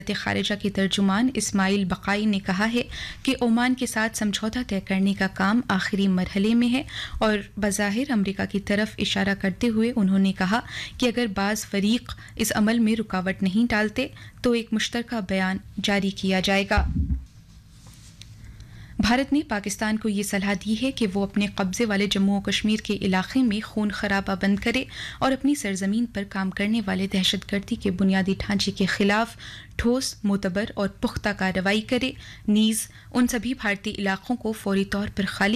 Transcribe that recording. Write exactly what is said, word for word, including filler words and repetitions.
खारिजा के तर्जुमान इस्माइल बकाई ने कहा है कि ओमान के साथ समझौता तय करने का काम आखिरी मरहले में है और बज़ाहिर अमरीका की तरफ इशारा करते हुए उन्होंने कहा कि अगर बाज़ फरीक इस अमल में रुकावट नहीं डालते तो एक मुश्तरका बयान जारी किया जाएगा। भारत ने पाकिस्तान को ये सलाह दी है कि वो अपने कब्जे वाले जम्मू और कश्मीर के इलाके में खून खराबा बंद करे और अपनी सरजमीन पर काम करने वाले दहशतगर्दी के बुनियादी ढांचे के खिलाफ ठोस, मोतबर और पुख्ता कार्रवाई करे। नीज उन सभी भारतीय इलाकों को फौरी तौर पर खाली